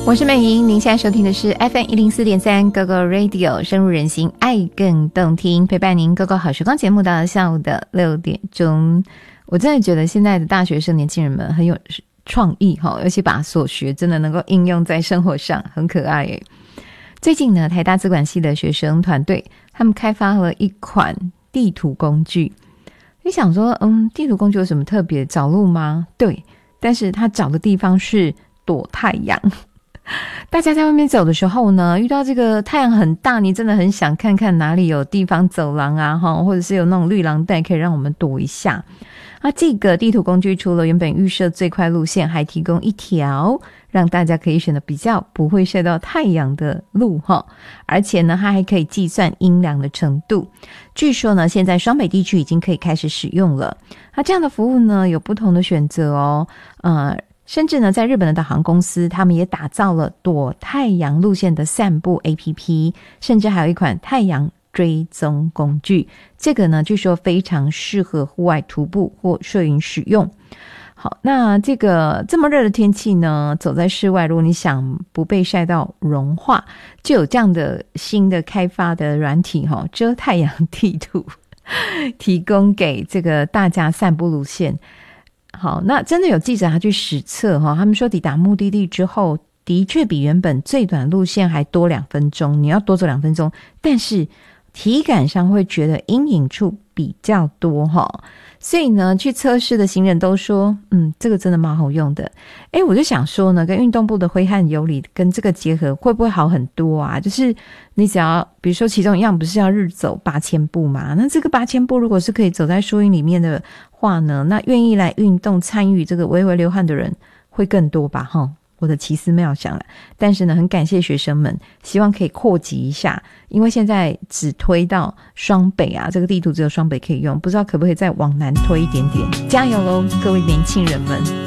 我是美莹，您现在收听的是 FM104.3 GoGo Radio 深入人心，爱更动听，陪伴您 GoGo 好时光节目到下午的6点钟。我真的觉得现在的大学生年轻人们很有创意，而且把所学真的能够应用在生活上，很可爱耶。最近呢，台大资管系的学生团队他们开发了一款地图工具。你想说地图工具有什么特别，找路吗？对，但是他找的地方是躲太阳。大家在外面走的时候呢，遇到这个太阳很大，你真的很想看看哪里有地方走廊啊，或者是有那种绿廊带可以让我们躲一下。这个地图工具除了原本预设最快路线，还提供一条让大家可以选择比较不会晒到太阳的路，而且呢它还可以计算阴凉的程度。据说呢现在双北地区已经可以开始使用了。这样的服务呢有不同的选择哦，甚至呢在日本的导航公司他们也打造了躲太阳路线的散步 APP， 甚至还有一款太阳追踪工具，这个呢据说非常适合户外徒步或摄影使用。好，那这个这么热的天气呢，走在室外，如果你想不被晒到融化，就有这样的新的开发的软体遮太阳地图提供给这个大家散步路线。好，那真的有记者他去实测他们说抵达目的地之后，的确比原本最短路线还多2分钟，你要多走2分钟，但是体感上会觉得阴影处比较多所以呢去测试的行人都说这个真的蛮好用的。我就想说呢，跟运动部的挥汗有礼跟这个结合会不会好很多啊？就是你只要比如说其中一样不是要日走8000步嘛，那这个8000步如果是可以走在树荫里面的话呢，那愿意来运动参与这个微微流汗的人会更多吧我的奇思妙想了。但是呢很感谢学生们，希望可以扩及一下，因为现在只推到双北这个地图只有双北可以用，不知道可不可以再往南推一点点。加油咯各位年轻人们。